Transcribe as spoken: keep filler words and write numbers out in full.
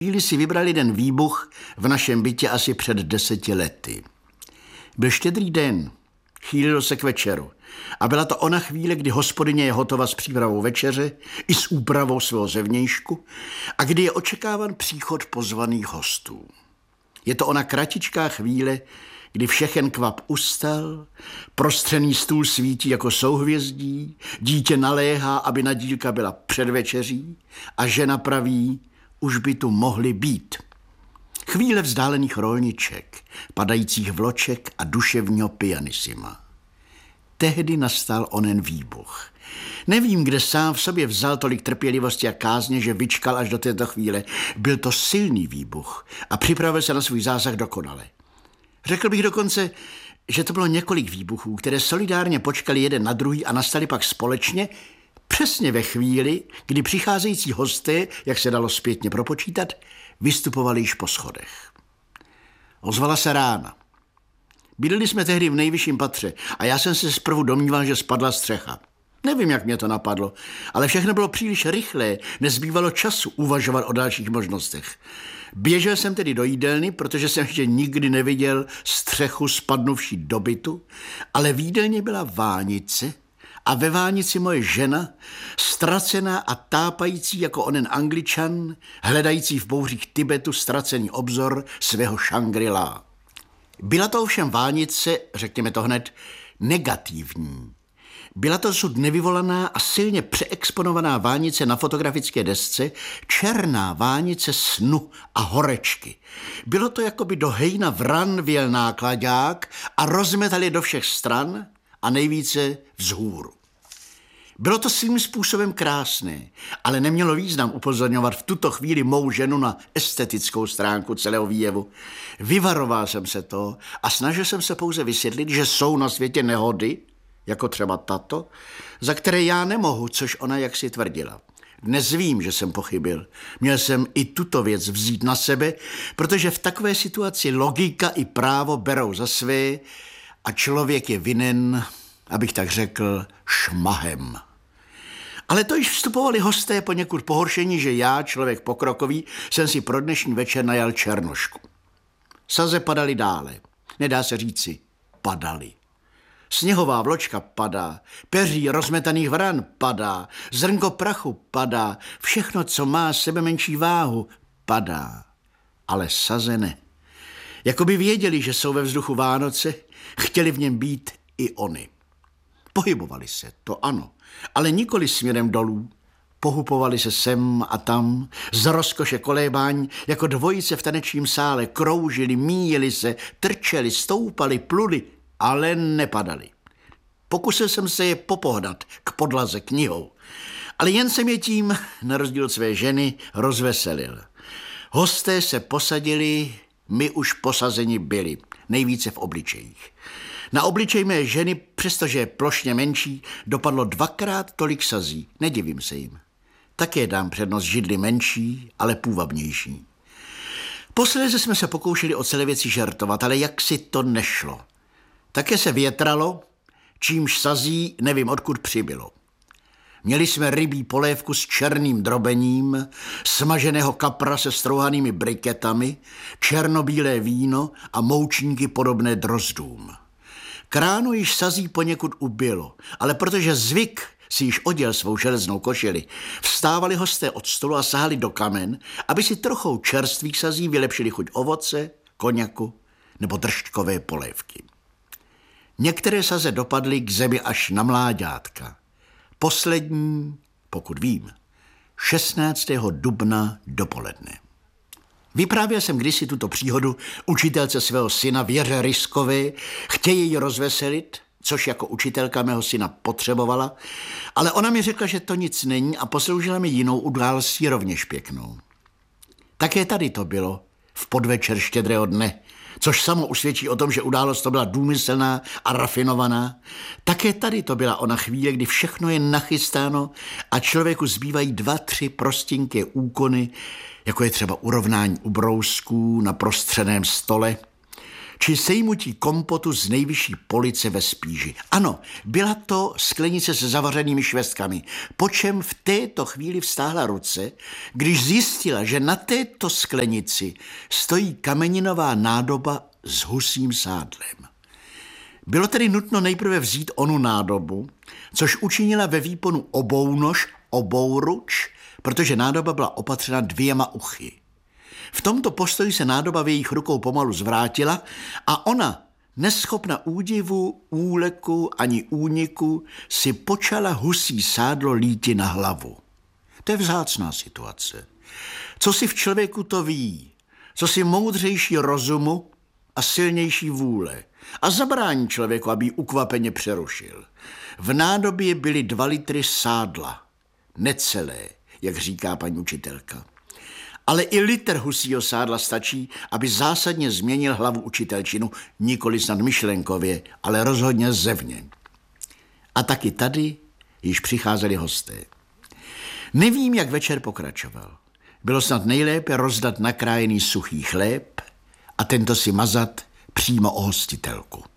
Chvíli si vybral jeden výbuch v našem bytě asi před deseti lety. Byl štědrý den, chýlilo se k večeru a byla to ona chvíle, kdy hospodyně je hotova s přípravou večeře i s úpravou svého zevnějšku a kdy je očekávan příchod pozvaných hostů. Je to ona kratičká chvíle, kdy všechen kvap ustal, prostřený stůl svítí jako souhvězdí, dítě naléhá, aby nadílka byla před večeří a žena praví, už by tu mohli být. Chvíle vzdálených rolniček, padajících vloček a duševního pianissima. Tehdy nastal onen výbuch. Nevím, kde sám v sobě vzal tolik trpělivosti a kázně, že vyčkal až do této chvíle. Byl to silný výbuch a připravil se na svůj zásah dokonale. Řekl bych dokonce, že to bylo několik výbuchů, které solidárně počkali jeden na druhý a nastali pak společně, přesně ve chvíli, kdy přicházející hosté, jak se dalo zpětně propočítat, vystupovali již po schodech. Ozvala se rána. Bydleli jsme tehdy v nejvyšším patře a já jsem se zprvu domníval, že spadla střecha. Nevím, jak mě to napadlo, ale všechno bylo příliš rychlé, nezbývalo času uvažovat o dalších možnostech. Běžel jsem tedy do jídelny, protože jsem ještě nikdy neviděl střechu spadnuvší do bytu, ale v jídelně byla vánice a ve vánici moje žena, ztracená a tápající jako onen Angličan, hledající v bouřích Tibetu ztracený obzor svého Shangri-La. Byla to ovšem vánice, řekněme to hned, negativní. Byla to dosud nevyvolaná a silně přeexponovaná vánice na fotografické desce, černá vánice snu a horečky. Bylo to, jako by do hejna vran vjel náklaďák a rozmetal je do všech stran a nejvíce vzhůru. Bylo to svým způsobem krásné, ale nemělo význam upozorňovat v tuto chvíli mou ženu na estetickou stránku celého výjevu. Vyvaroval jsem se to a snažil jsem se pouze vysvětlit, že jsou na světě nehody, jako třeba tato, za které já nemohu, což ona jaksi tvrdila. Dnes vím, že jsem pochybil. Měl jsem i tuto věc vzít na sebe, protože v takové situaci logika i právo berou za své a člověk je vinen, abych tak řekl, šmahem. Ale to již vstupovali hosté poněkud pohoršení, že já, člověk pokrokový, jsem si pro dnešní večer najal černošku. Saze padaly dále. Nedá se říci, padaly. Sněhová vločka padá, peří rozmetaných vran padá, zrnko prachu padá, všechno, co má sebe menší váhu, padá. Ale saze ne. Jakoby věděli, že jsou ve vzduchu Vánoce, chtěli v něm být i oni. Pohybovali se, to ano, ale nikoli směrem dolů. Pohupovali se sem a tam, z rozkoše kolébání, jako dvojice v tanečním sále, kroužili, míjeli se, trčeli, stoupali, pluli, ale nepadali. Pokusil jsem se je popohnat k podlaze knihou, ale jen jsem je tím, na rozdíl od své ženy, rozveselil. Hosté se posadili, my už posazeni byli, nejvíce v obličejích. Na obličej mé ženy, přestože je plošně menší, dopadlo dvakrát tolik sazí, nedivím se jim. Také dám přednost židli menší, ale půvabnější. Posledně jsme se pokoušeli o celé věci žertovat, ale jaksi to nešlo. Také se větralo, čímž sazí nevím odkud přibylo. Měli jsme rybí polévku s černým drobením, smaženého kapra se strouhanými briketami, černobílé víno a moučníky podobné drozdům. K ránu již sazí poněkud ubylo, ale protože zvyk si již oděl svou železnou košili, vstávali hosté od stolu a sahali do kamen, aby si trochou čerstvých sazí vylepšili chuť ovoce, koněku nebo držďkové polévky. Některé saze dopadly k zemi až na mláďátka. Poslední, pokud vím, šestnáctého dubna dopoledne. Vyprávěl jsem kdysi tuto příhodu učitelce svého syna Věře Ryskové, chtějí ji rozveselit, což jako učitelka mého syna potřebovala, ale ona mi řekla, že to nic není a posloužila mi jinou událostí rovněž pěknou. Také tady to bylo, v podvečer štědrého dne, což samo usvědčí o tom, že událost to byla důmyslná a rafinovaná. Také tady to byla ona chvíle, kdy všechno je nachystáno a člověku zbývají dva, tři prostinké úkony, jako je třeba urovnání ubrousků na prostřeném stole, či sejmutí kompotu z nejvyšší police ve Spíži. Ano, byla to sklenice se zavařenými švestkami, po čem v této chvíli vztáhla ruce, když zjistila, že na této sklenici stojí kameninová nádoba s husím sádlem. Bylo tedy nutno nejprve vzít onu nádobu, což učinila ve výponu obounož, obouruč, protože nádoba byla opatřena dvěma uchy. V tomto postoji se nádoba v jejich rukou pomalu zvrátila a ona, neschopna údivu, úleku ani úniku, si počala husí sádlo líti na hlavu. To je vzácná situace. Co si v člověku to ví, co si moudřejší rozumu a silnější vůle a zabrání člověku, aby ji ukvapeně přerušil. V nádobě byly dva litry sádla, necelé, jak říká paní učitelka. Ale i litr husího sádla stačí, aby zásadně změnil hlavu učitelčinu, nikoli snad myšlenkově, ale rozhodně zevně. A taky tady již přicházeli hosté. Nevím, jak večer pokračoval. Bylo snad nejlépe rozdat nakrájený suchý chléb a tento si mazat přímo o hostitelku.